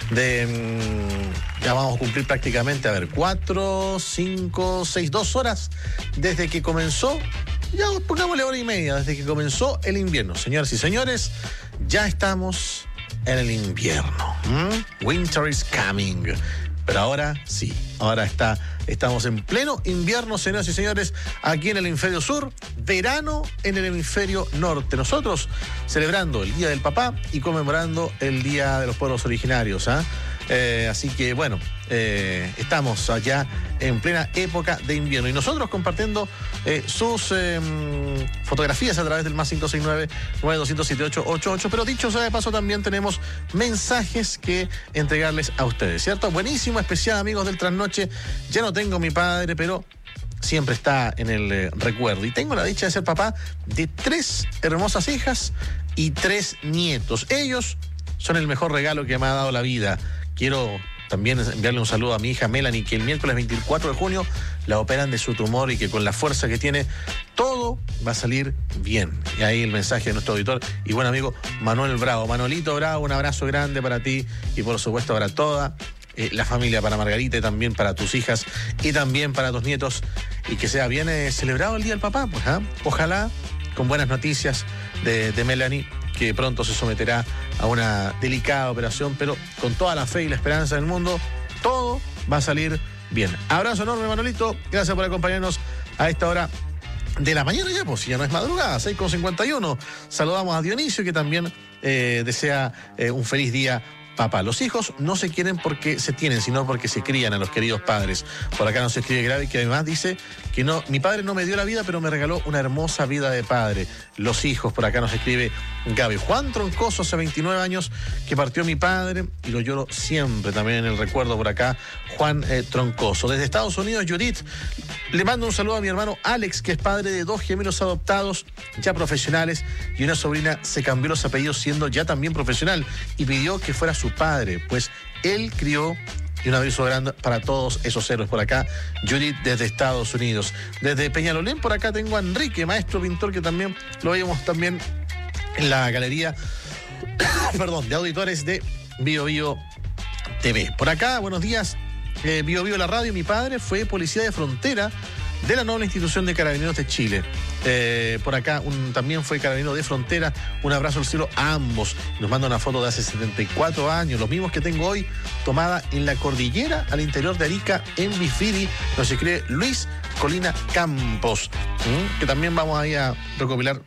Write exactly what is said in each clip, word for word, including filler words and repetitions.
de... Mmm, ya vamos a cumplir prácticamente, a ver, cuatro, cinco, seis, dos horas desde que comenzó, ya pongámosle hora y media, desde que comenzó el invierno. Señoras y señores, ya estamos en el invierno. ¿Mm? Winter is coming. Pero ahora sí, ahora está, estamos en pleno invierno, señoras y señores, aquí en el hemisferio sur, verano en el hemisferio norte. Nosotros celebrando el Día del Papá y conmemorando el Día de los Pueblos Originarios, ¿ah? ¿eh? Eh, así que, bueno, eh, estamos allá en plena época de invierno y nosotros compartiendo eh, sus eh, fotografías a través del más cinco seis nueve, nueve dos cero siete ocho ocho ocho. Pero dicho sea de paso, también tenemos mensajes que entregarles a ustedes, ¿cierto? Buenísimo, especial, amigos del Trasnoche. Ya no tengo mi padre, pero siempre está en el eh, recuerdo. Y tengo la dicha de ser papá de tres hermosas hijas y tres nietos. Ellos son el mejor regalo que me ha dado la vida. Quiero también enviarle un saludo a mi hija Melanie, que el miércoles veinticuatro de junio la operan de su tumor y que con la fuerza que tiene, todo va a salir bien. Y ahí el mensaje de nuestro auditor y buen amigo Manuel Bravo. Manolito Bravo, un abrazo grande para ti y por supuesto para toda eh, la familia, para Margarita y también para tus hijas y también para tus nietos. Y que sea bien eh, celebrado el Día del Papá, pues, ¿eh? Ojalá con buenas noticias de, de Melanie, que pronto se someterá a una delicada operación, pero con toda la fe y la esperanza del mundo, todo va a salir bien. Abrazo enorme, Manolito. Gracias por acompañarnos a esta hora de la mañana ya, pues ya no es madrugada, seis con cincuenta y uno. Saludamos a Dionisio, que también eh, desea eh, un feliz día, papá. Los hijos no se quieren porque se tienen, sino porque se crían a los queridos padres. Por acá nos escribe Gravi, que además dice que no, mi padre no me dio la vida, pero me regaló una hermosa vida de padre. Los hijos, por acá nos escribe Gaby. Juan Troncoso, hace veintinueve años que partió mi padre y lo lloro siempre, también en el recuerdo por acá, Juan eh, Troncoso. Desde Estados Unidos, Judith, le mando un saludo a mi hermano Alex, que es padre de dos gemelos adoptados, ya profesionales, y una sobrina se cambió los apellidos siendo ya también profesional y pidió que fuera su padre, pues él crió. Y un abrazo grande para todos esos héroes por acá. Judith desde Estados Unidos. Desde Peñalolén por acá tengo a Enrique, maestro pintor, que también lo veíamos también en la galería perdón, de auditores de Bio Bio T V. Por acá, buenos días, eh, Bio Bio la radio. Mi padre fue policía de frontera de la noble institución de Carabineros de Chile. Eh, por acá un, también fue carabinero de frontera. Un abrazo al cielo a ambos. Nos manda una foto de hace setenta y cuatro años, los mismos que tengo hoy, tomada en la cordillera al interior de Arica, en Bifiri. Nos escribe Luis Colina Campos, ¿Mm? que también vamos ahí a recopilar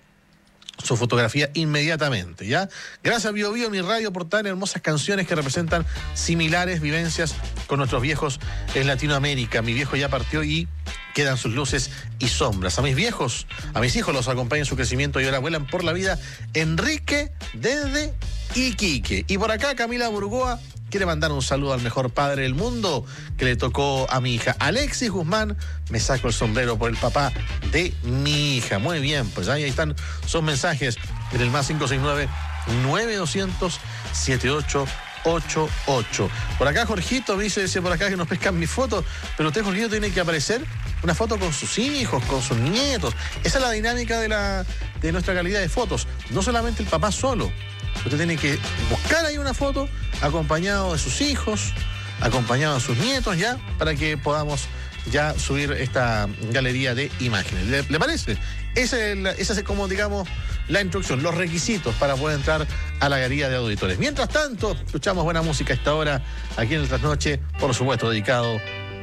su fotografía inmediatamente, ¿ya? Gracias, Bio Bio, mi radio, por tan hermosas canciones que representan similares vivencias con nuestros viejos en Latinoamérica. Mi viejo ya partió y quedan sus luces y sombras. A mis viejos, a mis hijos los acompaña en su crecimiento y ahora vuelan por la vida. Enrique desde Iquique. Y por acá Camila Burgoa quiere mandar un saludo al mejor padre del mundo que le tocó a mi hija. Alexis Guzmán, me saco el sombrero por el papá de mi hija. Muy bien, pues ahí están sus mensajes en el más cinco seis nueve, nueve dos cero cero, siete ocho ocho ocho. Por acá Jorgito dice, dice por acá que nos pescan mis fotos, pero usted, Jorgito, tiene que aparecer una foto con sus hijos, con sus nietos. Esa es la dinámica de, la, de nuestra calidad de fotos. No solamente el papá solo. Usted tiene que buscar ahí una foto acompañado de sus hijos, acompañado de sus nietos, ya, para que podamos ya subir esta galería de imágenes. ¿Le, le parece? Esa es, la, esa es como, digamos, la instrucción, los requisitos para poder entrar a la galería de auditores. Mientras tanto, escuchamos buena música a esta hora, aquí en el Trasnoche, por supuesto, dedicado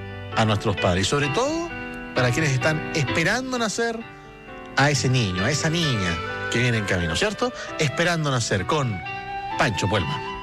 a nuestros padres. Y sobre todo, para quienes están esperando nacer a ese niño, a esa niña que viene en camino, ¿cierto? Esperando nacer con Pancho Puelma.